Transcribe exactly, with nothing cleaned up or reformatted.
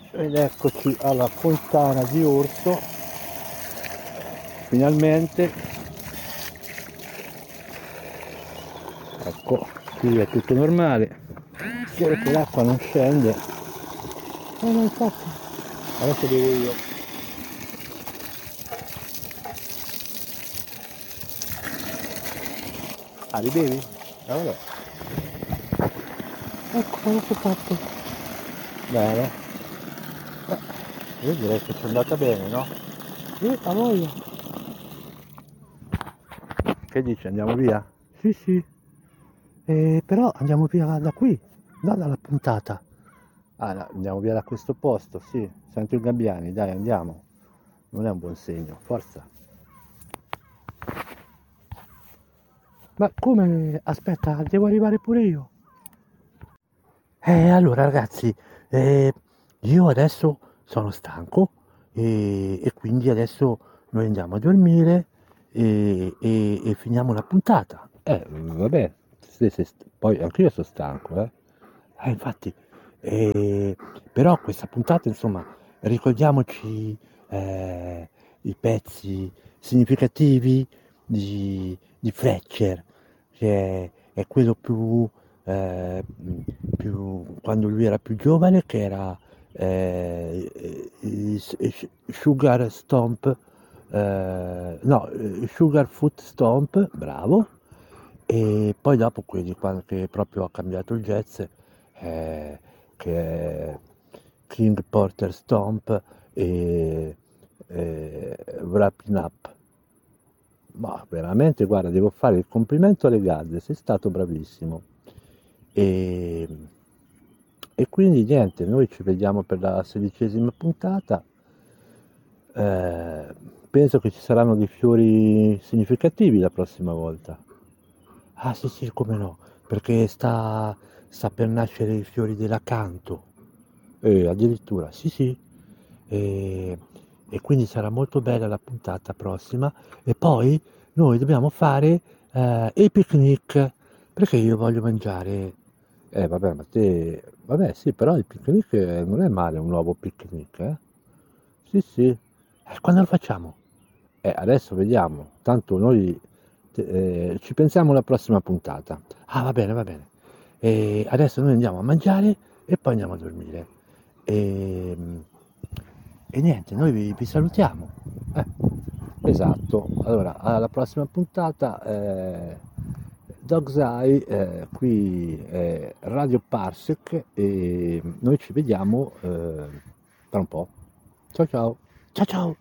Ed eccoci alla fontana di Orso, finalmente. Ecco, qui è tutto normale, solo che l'acqua non scende. No, no, infatti, adesso bevo io. Ah, li bevi? Ah, vabbè. Ecco, quello che ho fatto. Bene. Beh, io direi che ci è andata bene, no? Sì, a voglia. Che dici, andiamo via? Sì, sì. Eh, però andiamo via da qui, non dalla puntata. Ah, no, andiamo via da questo posto, sì. Sento i gabbiani, dai, andiamo. Non è un buon segno, forza. Ma come? Aspetta, devo arrivare pure io. Eh, allora ragazzi, eh, io adesso sono stanco e, e quindi adesso noi andiamo a dormire e, e- e finiamo la puntata. Eh, vabbè, se- se- poi anche io sono stanco, eh. Eh, infatti, eh, però questa puntata, insomma, ricordiamoci eh, i pezzi significativi di, di Fletcher, che è, è quello più, eh, più, quando lui era più giovane, che era eh, i- i- Sugar Stomp, eh, no, eh, Sugar Foot Stomp, bravo, e poi dopo quelli qua che proprio ha cambiato il jazz, eh, che è King Porter Stomp e, e Wrapping Up. Ma veramente, guarda, devo fare il complimento alle Gazze, sei stato bravissimo. E, e quindi niente, noi ci vediamo per la sedicesima puntata. Eh, penso che ci saranno dei fiori significativi la prossima volta. Ah sì sì, come no, perché sta, sta per nascere i fiori dell'acanto. Eh, addirittura, sì sì. E, e quindi sarà molto bella la puntata prossima. E poi noi dobbiamo fare eh, il picnic, perché io voglio mangiare. Eh vabbè, ma te... Vabbè sì, però il picnic eh, non è male, un nuovo picnic, eh? Sì sì. Eh, quando lo facciamo? Eh, adesso vediamo, tanto noi eh, ci pensiamo alla prossima puntata. Ah, va bene, va bene. E adesso noi andiamo a mangiare e poi andiamo a dormire. E, e niente, noi vi, vi salutiamo. Eh, esatto, allora alla prossima puntata. Eh, Dog's Eye, eh, qui è Radio Parsec e noi ci vediamo eh, tra un po'. Ciao ciao. Ciao ciao.